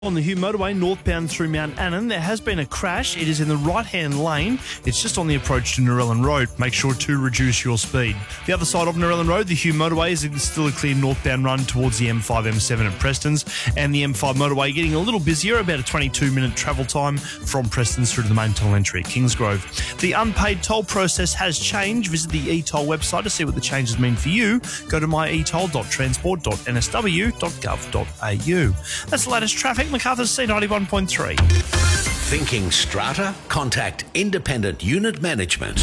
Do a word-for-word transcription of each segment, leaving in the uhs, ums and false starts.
On the Hume Motorway, northbound through Mount Annan, there has been a crash. It is in the right-hand lane. It's just on the approach to Narellan Road. Make sure to reduce your speed. The other side of Narellan Road, the Hume Motorway, is still a clear northbound run towards the M five M seven at Preston's, and the M five motorway getting a little busier, about a twenty-two minute travel time from Preston's through to the main toll entry at Kingsgrove. The unpaid toll process has changed. Visit the e-toll website to see what the changes mean for you. Go to my e toll dot transport dot n s w dot gov dot a u. That's the latest traffic. Macarthur's C ninety-one point three. Thinking strata? Contact Independent Unit Management.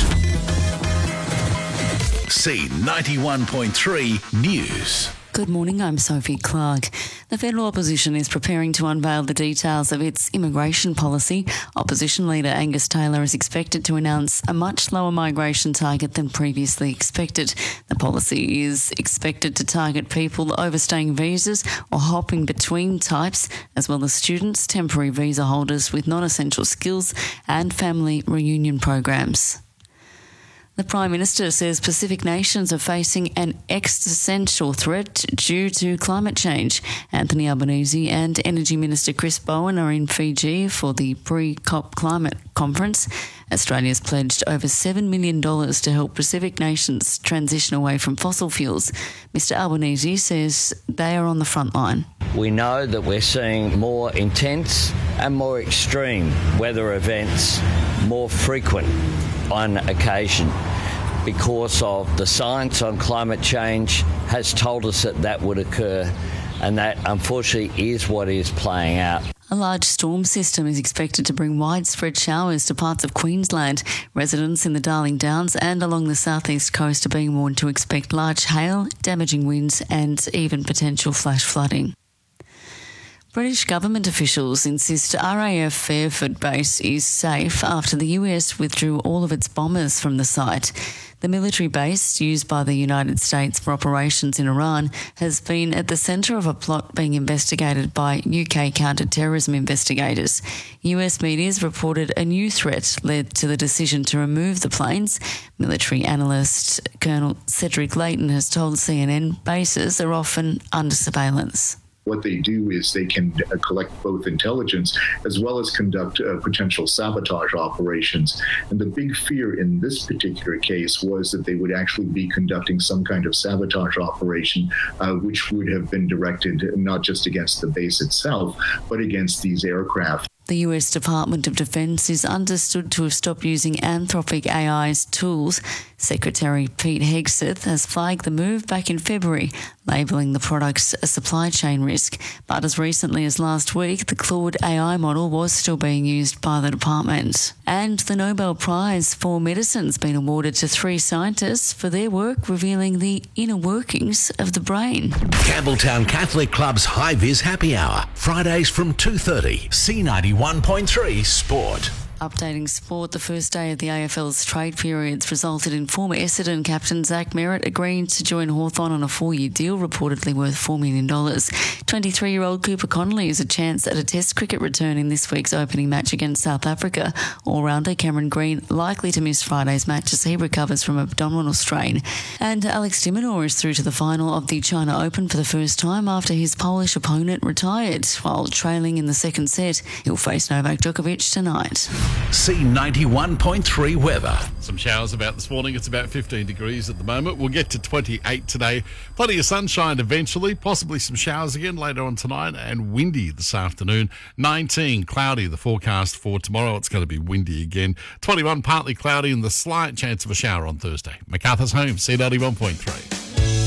C ninety-one point three News. Good morning, I'm Sophie Clark. The federal opposition is preparing to unveil the details of its immigration policy. Opposition leader Angus Taylor is expected to announce a much lower migration target than previously expected. The policy is expected to target people overstaying visas or hopping between types, as well as students, temporary visa holders with non-essential skills and family reunion programs. The Prime Minister says Pacific nations are facing an existential threat due to climate change. Anthony Albanese and Energy Minister Chris Bowen are in Fiji for the pre-COP climate conference. Australia has pledged over seven million dollars to help Pacific nations transition away from fossil fuels. Mister Albanese says they are on the front line. We know that we're seeing more intense and more extreme weather events, more frequent on occasion, because of the science on climate change has told us that that would occur, and that unfortunately is what is playing out. A large storm system is expected to bring widespread showers to parts of Queensland. Residents in the Darling Downs and along the southeast coast are being warned to expect large hail, damaging winds and even potential flash flooding. British government officials insist R A F Fairford base is safe after the U S withdrew all of its bombers from the site. The military base, used by the United States for operations in Iran, has been at the centre of a plot being investigated by U K counter-terrorism investigators. U S media's reported a new threat led to the decision to remove the planes. Military analyst Colonel Cedric Layton has told C N N bases are often under surveillance. What they do is they can uh, collect both intelligence as well as conduct uh, potential sabotage operations. And the big fear in this particular case was that they would actually be conducting some kind of sabotage operation, uh, which would have been directed not just against the base itself, but against these aircraft. The U S Department of Defense is understood to have stopped using Anthropic A I's tools. Secretary Pete Hegseth has flagged the move back in February, labelling the products a supply chain risk. But as recently as last week, the Claude A I model was still being used by the department. And the Nobel Prize for Medicine has been awarded to three scientists for their work revealing the inner workings of the brain. Campbelltown Catholic Club's High Vis Happy Hour, Fridays from two thirty. C ninety-one point three Sport. Updating sport, the first day of the A F L's trade periods resulted in former Essendon captain Zach Merritt agreeing to join Hawthorn on a four-year deal reportedly worth four million dollars. twenty-three-year-old Cooper Connolly is a chance at a Test cricket return in this week's opening match against South Africa. All-rounder Cameron Green likely to miss Friday's match as he recovers from abdominal strain. And Alex de Minaur is through to the final of the China Open for the first time after his Polish opponent retired. While trailing in the second set, he'll face Novak Djokovic tonight. C ninety-one point three weather. Some showers about this morning. It's about fifteen degrees at the moment. We'll get to twenty-eight today. Plenty of sunshine eventually, possibly some showers again later on tonight, and windy this afternoon. nineteen, cloudy, the forecast for tomorrow. It's going to be windy again. twenty-one, partly cloudy, and the slight chance of a shower on Thursday. Macarthur's home, C ninety-one point three.